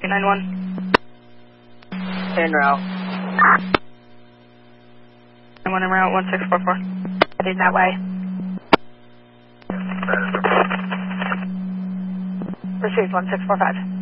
291. En route. 91 en route, 1644. Heading that way. Received 1645.